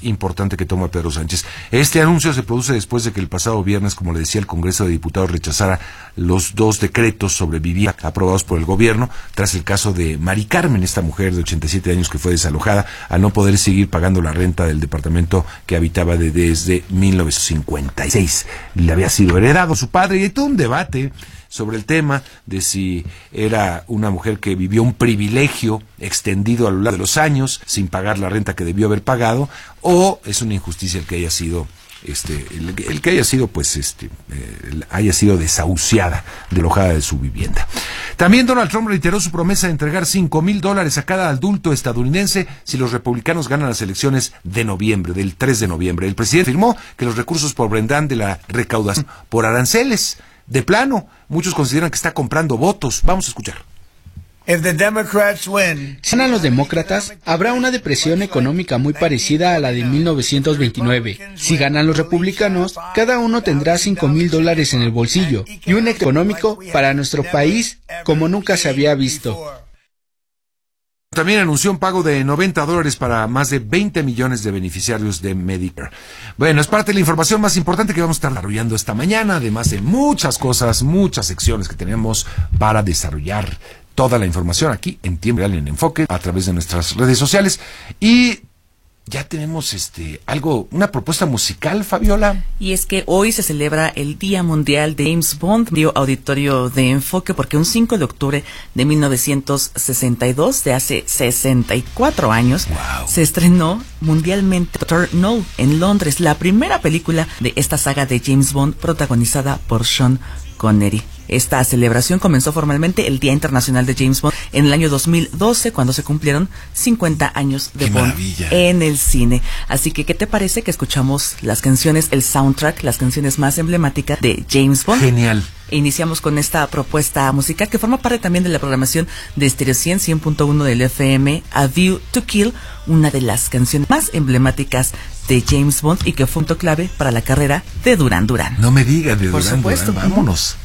importante que toma Pedro Sánchez. Este anuncio se produce después de que el pasado viernes, como le decía, el Congreso de Diputados rechazara los 2 decretos sobre vivienda aprobados por el gobierno, tras el caso de Mari Carmen, esta mujer de 87 años que fue desalojada al no poder seguir pagando la renta del departamento que habitaba desde 1956. Le había sido heredado su padre, y hay todo un debate sobre el tema de si era una mujer que vivió un privilegio extendido a lo largo de los años sin pagar la renta que debió haber pagado, o es una injusticia el que haya sido el que haya sido haya sido desahuciada, desalojada de su vivienda. También Donald Trump reiteró su promesa de entregar $5,000 a cada adulto estadounidense si los republicanos ganan las elecciones del 3 de noviembre. El presidente afirmó que los recursos provendrán de la recaudación por aranceles. De plano, muchos consideran que está comprando votos. Vamos a escuchar. Si ganan los demócratas, habrá una depresión económica muy parecida a la de 1929. Si ganan los republicanos, cada uno tendrá $5,000 en el bolsillo y un económico para nuestro país como nunca se había visto. También anunció un pago de $90 para más de 20 millones de beneficiarios de Medicare. Bueno, es parte de la información más importante que vamos a estar desarrollando esta mañana, además de muchas cosas, muchas secciones que tenemos para desarrollar toda la información aquí en Tiempo Real en Enfoque, a través de nuestras redes sociales. Y ya tenemos una propuesta musical, Fabiola. Y es que hoy se celebra el Día Mundial de James Bond, auditorio de Enfoque, porque un 5 de octubre de 1962, de hace 64 años, wow, se estrenó mundialmente Dr. No en Londres, la primera película de esta saga de James Bond protagonizada por Sean Connery. Esta celebración comenzó formalmente el Día Internacional de James Bond en el año 2012, cuando se cumplieron 50 años de Bond en el cine. Así que, ¿qué te parece que escuchamos las canciones, el soundtrack, las canciones más emblemáticas de James Bond? Genial. E iniciamos con esta propuesta musical que forma parte también de la programación de Stereo 100.1 del FM, A View to Kill, una de las canciones más emblemáticas de James Bond y que fue un punto clave para la carrera de Duran Duran. No me digas, de Por Duran supuesto. Duran, vámonos.